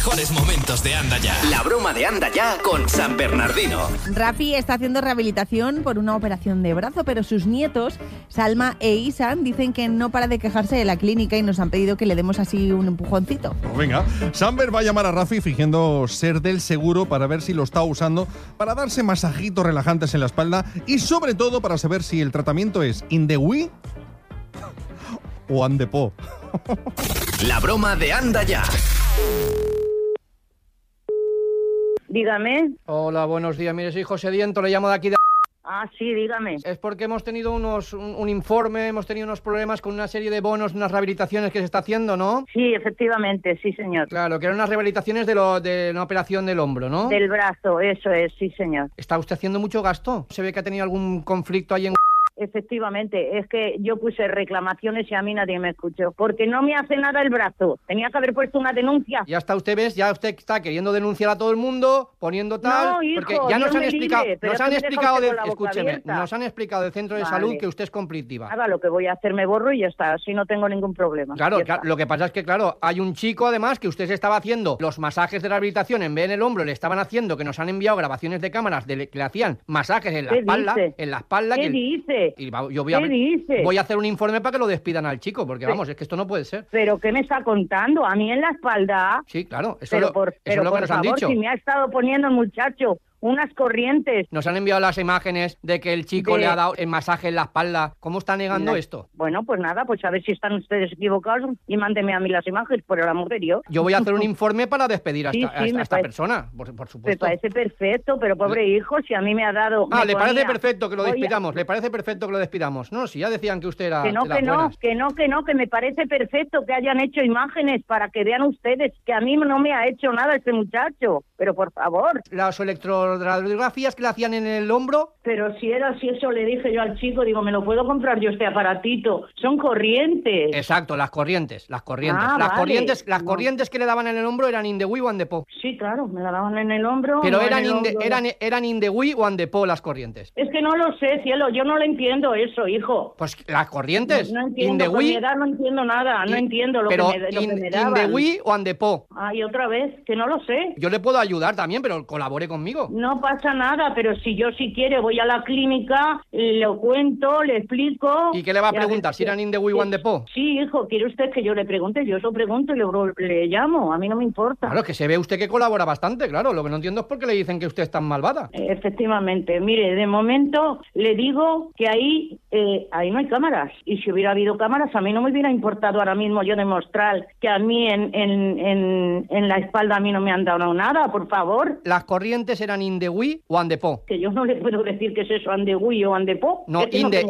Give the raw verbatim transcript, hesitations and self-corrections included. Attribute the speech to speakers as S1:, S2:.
S1: mejores momentos de Anda Ya. La broma de Anda Ya con San Bernardino.
S2: Rafi está haciendo rehabilitación por una operación de brazo, pero sus nietos, Salma e Isan, dicen que no para de quejarse de la clínica y nos han pedido que le demos así un empujoncito.
S3: Pues venga, Samber va a llamar a Rafi fingiendo ser del seguro para ver si lo está usando para darse masajitos relajantes en la espalda y sobre todo para saber si el tratamiento es in the we o and the po.
S1: La broma de Anda Ya.
S4: Dígame.
S5: Hola, buenos días. Mire, soy José Diento, le llamo de aquí de...
S4: Ah, sí, dígame.
S5: Es porque hemos tenido unos un, un informe, hemos tenido unos problemas con una serie de bonos, unas rehabilitaciones que se está haciendo, ¿no?
S4: Sí, efectivamente, sí, señor.
S5: Claro, que eran unas rehabilitaciones de, lo, de una operación del hombro, ¿no?
S4: Del brazo, eso es, sí, señor.
S5: ¿Está usted haciendo mucho gasto? ¿Se ve que ha tenido algún conflicto ahí en...
S4: Efectivamente, es que yo puse reclamaciones y a mí nadie me escuchó, porque no me hace nada el brazo. Tenía que haber puesto una denuncia.
S5: Ya está, usted ves, ya usted está queriendo denunciar a todo el mundo, poniendo tal,
S4: no, hijo,
S5: porque ya nos
S4: Dios
S5: han
S4: me
S5: explicado,
S4: libre, pero
S5: nos
S4: es
S5: han
S4: que me
S5: explicado,
S4: deja
S5: de,
S4: usted con la boca
S5: escúcheme,
S4: abierta.
S5: nos han explicado del centro de
S4: Vale.
S5: salud que usted es conflictiva.
S4: Haga lo que voy a hacer, me borro y ya está, así no tengo ningún problema.
S5: Claro,
S4: Ya
S5: claro,
S4: está.
S5: lo que pasa es que, claro, hay un chico, además, que usted se estaba haciendo los masajes de rehabilitación en vez en el hombro, le estaban haciendo, que nos han enviado grabaciones de cámaras de, que le hacían masajes en la
S4: ¿Qué
S5: espalda,
S4: dice?
S5: en la espalda.
S4: ¿Qué
S5: que,
S4: dice?
S5: Y va- yo voy a,
S4: ¿Qué dice?
S5: voy a hacer un informe para que lo despidan al chico, porque
S4: Sí.
S5: vamos, es que esto no puede ser.
S4: ¿Pero qué me está contando? ¿A mí en la espalda?
S5: Sí, claro, eso,
S4: Pero
S5: lo-
S4: por,
S5: eso
S4: pero
S5: es lo que
S4: por
S5: nos han
S4: favor,
S5: dicho.
S4: si me ha estado poniendo el muchacho unas corrientes.
S5: Nos han enviado las imágenes de que el chico
S4: De-
S5: le ha dado el masaje en la espalda. ¿Cómo está negando
S4: La-
S5: esto?
S4: Bueno, pues nada, pues a ver si están ustedes equivocados y mándeme a mí las imágenes, por el amor de Dios.
S5: Yo voy a hacer un informe para despedir a
S4: Sí,
S5: esta, a
S4: sí,
S5: esta-
S4: me
S5: a esta
S4: parece-
S5: persona, por, por
S4: Me
S5: supuesto.
S4: parece perfecto, pero pobre hijo, si a mí me ha dado...
S5: Ah,
S4: me
S5: ¿le parece
S4: ponía-
S5: perfecto que lo
S4: voy a-
S5: despidamos? ¿Le parece perfecto que lo despidamos? No, si ya decían que usted era
S4: Que no,
S5: de las
S4: que no,
S5: buenas.
S4: que no, que no, que me parece perfecto que hayan hecho imágenes para que vean ustedes que a mí no me ha hecho nada este muchacho. Pero por favor,
S5: Las electroradiografías que le hacían en el hombro,
S4: pero si era así, eso le dije yo al chico, digo, me lo puedo comprar yo este aparatito. Son corrientes.
S5: exacto, las corrientes, las corrientes.
S4: Ah,
S5: las
S4: vale.
S5: corrientes, las
S4: No.
S5: corrientes que le daban en el hombro eran in the we o and the po.
S4: Sí, claro, me la daban en el hombro.
S5: Pero
S4: no en
S5: eran
S4: el
S5: in the,
S4: hombro.
S5: eran, eran in the we o and the po las corrientes.
S4: Es que no lo sé, cielo, yo no lo entiendo eso, hijo.
S5: Pues las corrientes,
S4: No
S5: in
S4: entiendo,
S5: the
S4: con mi
S5: we,
S4: edad no entiendo nada, no
S5: y-
S4: entiendo lo
S5: pero
S4: que me, lo
S5: in,
S4: que me
S5: in
S4: daban.
S5: the we o and the po.
S4: Ay, otra vez, que no lo sé.
S5: Yo le puedo ayudar también, pero colabore conmigo.
S4: No pasa nada, pero si yo si quiere voy a la clínica, lo cuento, le explico.
S5: ¿Y qué le va a
S4: y ver
S5: preguntar? ¿Si
S4: qué-
S5: eran in the we o and the po?
S4: Sí, hijo, ¿quiere usted que yo le pregunte? Yo eso pregunto y luego le llamo, a mí no me importa.
S5: Claro, que se ve usted que colabora bastante, claro. Lo que no entiendo es por qué le dicen que usted es tan malvada.
S4: Eh, Efectivamente, mire, de momento le digo que ahí eh, ahí no hay cámaras, y si hubiera habido cámaras a mí no me hubiera importado ahora mismo yo demostrar que a mí en, en, en, en la espalda a mí no me han dado nada, por favor,
S5: Las corrientes eran in the we o and the po.
S4: que yo no le puedo decir que es eso, andegüí o andepo.
S5: No,
S4: Es que no
S5: in the,
S4: tengo